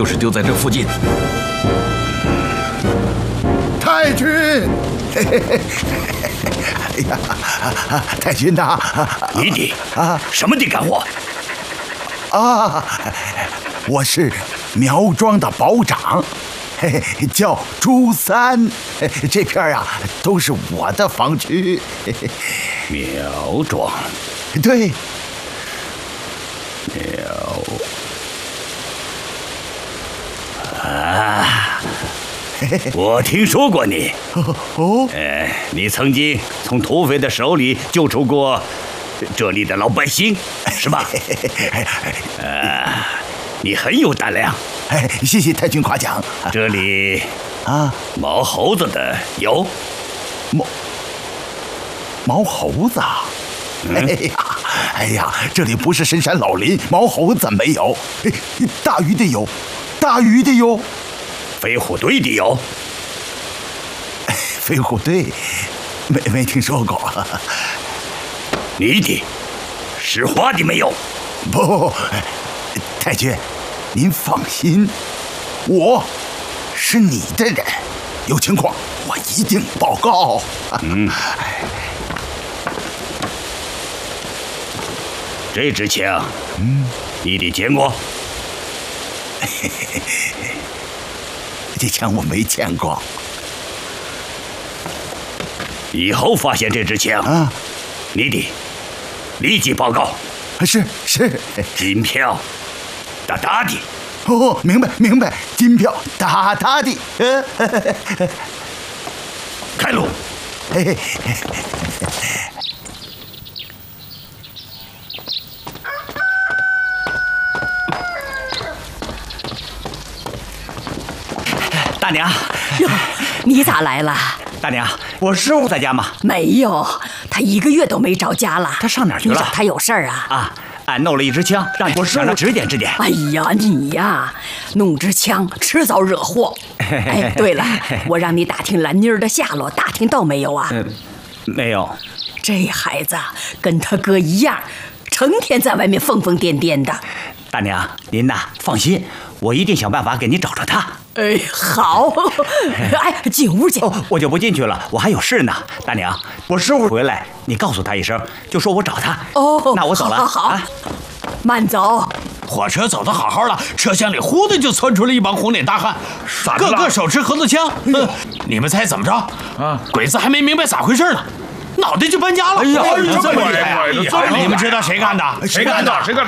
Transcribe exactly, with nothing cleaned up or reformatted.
就是丢在这附近。 太君，哎呀，太君呐！ 你的啊，什么的干活？ 啊，我是苗庄的保长，嘿嘿，叫朱三。这片儿啊，都是我的防区。 苗庄， 对， 苗啊，我听说过你。 哦， 呃，你曾经从土匪的手里救出过这里的老百姓，是吧？呃，你很有胆量。 哎，谢谢太君夸奖。 这里啊， 毛猴子的有， 毛毛猴子啊。哎呀，哎呀，这里不是深山老林，毛猴子没有，大鱼的有，大鱼的有， 飞虎队的有， 飞虎队没没听说过。 你的石化的没有？ 不，太君，您放心，我是你的人，有情况我一定报告。 嗯。这支枪，嗯，你得见过。 这枪我没见过。 以后发现这支枪啊， 你得立即报告。 是是， 金票大大的。 哦，明白明白，金票大大的。 开路。 嘿嘿。 大娘， 哟，你咋来了？ 大娘，我师傅在家吗？ 没有，他一个月都没着家了。 他上哪儿去了？ 你找他有事儿啊？ 啊，俺弄了一支枪，让我师傅指点指点。 哎呀，你呀，弄支枪迟早惹祸。哎，对了，我让你打听兰妮儿的下落，打听到没有啊？ 嗯，没有。 这孩子跟他哥一样，成天在外面疯疯癫癫的。 大娘，您呐放心，我一定想办法给你找着他。 哎，好，哎，进屋去。 哦，我就不进去了，我还有事呢。大娘，我师傅回来，你告诉他一声，就说我找他。 哦， 那我走了。 好，好， 啊、 慢走。 火车走得好好的，车厢里忽的就窜出了一帮红脸大汉，个个手持盒子枪。嗯，你们猜怎么着？啊，鬼子还没明白咋回事呢，脑袋就搬家了。 哎呀， 这么厉害！ 你们知道谁干的？ 谁干的？谁干的？